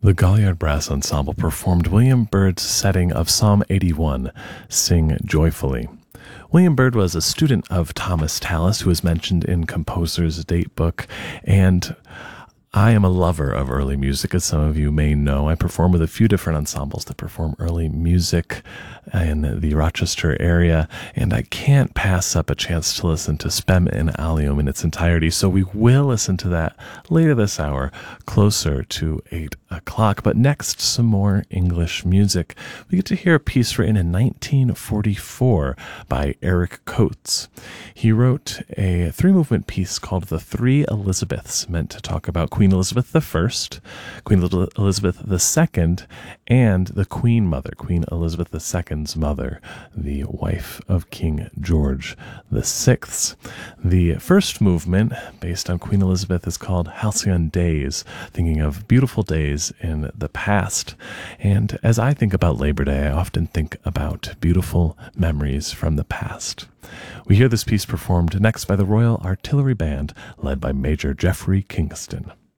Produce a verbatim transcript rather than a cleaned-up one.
The Galliard Brass Ensemble performed William Byrd's setting of Psalm eighty-one, Sing Joyfully. William Byrd was a student of Thomas Tallis, who is mentioned in Composer's Datebook, and I am a lover of early music, as some of you may know. I perform with a few different ensembles that perform early music in the Rochester area, and I can't pass up a chance to listen to Spem in Alium in its entirety, so we will listen to that later this hour, closer to eight o'clock. But next, some more English music. We get to hear a piece written in nineteen forty-four by Eric Coates. He wrote a three-movement piece called The Three Elizabeths, meant to talk about Queen Elizabeth the First, Queen Elizabeth the Second, and the Queen Mother, Queen Elizabeth the Second's mother, the wife of King George the Sixth. The first movement, based on Queen Elizabeth, is called Halcyon Days, thinking of beautiful days in the past. And as I think about Labor Day, I often think about beautiful memories from the past. We hear this piece performed next by the Royal Artillery Band, led by Major Geoffrey Kingston.